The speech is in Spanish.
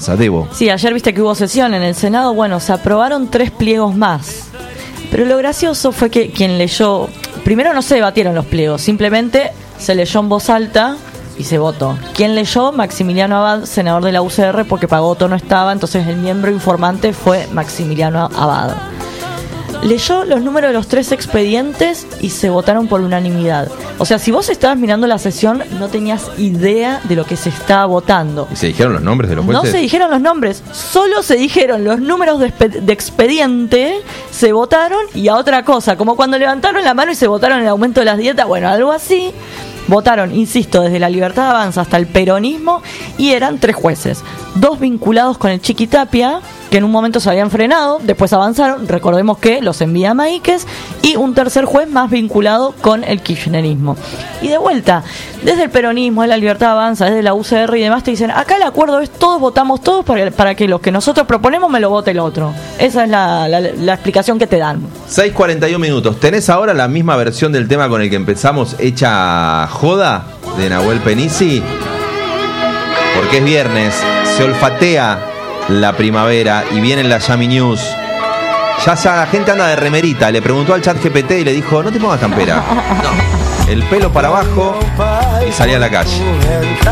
Sadebo. Sí, ayer viste que hubo sesión en el Senado. Bueno, se aprobaron 3 pliegos más. Pero lo gracioso fue que quien leyó... Primero no se debatieron los pliegos, simplemente se leyó en voz alta y se votó. Quien leyó, Maximiliano Abad, senador de la UCR, porque Pagotto no estaba, entonces el miembro informante fue Maximiliano Abad. Leyó los números de los 3 expedientes y se votaron por unanimidad. O sea, si vos estabas mirando la sesión, no tenías idea de lo que se estaba votando. ¿Y se dijeron los nombres de los jueces? No se dijeron los nombres, solo se dijeron los números de expediente, se votaron y a otra cosa, como cuando levantaron la mano y se votaron el aumento de las dietas, bueno, algo así. Votaron, insisto, desde la Libertad Avanza hasta el peronismo y eran 3 jueces, 2 vinculados con el Chiquitapia, que en un momento se habían frenado, después avanzaron, recordemos que los envía a Maíquez, y un tercer juez más vinculado con el kirchnerismo. Y de vuelta, desde el peronismo, de la Libertad Avanza, desde la UCR y demás, te dicen, acá el acuerdo es todos votamos todos para que los que nosotros proponemos me lo vote el otro. Esa es la explicación que te dan. 6:41 minutos. ¿Tenés ahora la misma versión del tema con el que empezamos, hecha joda, de Nahuel Penisi? Porque es viernes, se olfatea la primavera y viene la Yami News. Ya la gente anda de remerita. Le preguntó al chat GPT y le dijo, no te pongas campera. No. El pelo para abajo y salí a la calle.